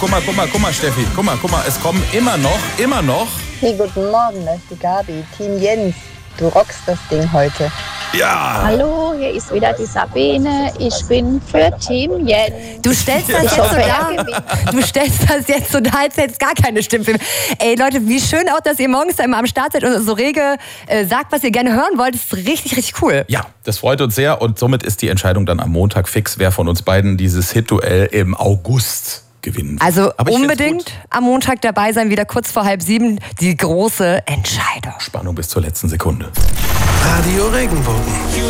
Guck mal, Steffi. Guck mal, es kommen immer noch. Hey, guten Morgen, das ist die Gabi. Team Jens, du rockst das Ding heute. Ja. Hallo, hier ist wieder die Sabine. Ich bin für Team Jens. Du stellst das jetzt so dar. Du stellst das jetzt so dar, als hätte es gar keine Stimme. Ey Leute, wie schön auch, dass ihr morgens da immer am Start seid und so rege sagt, was ihr gerne hören wollt. Das ist richtig, richtig cool. Ja, das freut uns sehr und somit ist die Entscheidung dann am Montag fix, wer von uns beiden dieses Hit-Duell im August gewinnen wird. Also unbedingt am Montag dabei sein, wieder kurz vor 6:30, die große Entscheidung. Spannung bis zur letzten Sekunde. Radio Regenbogen.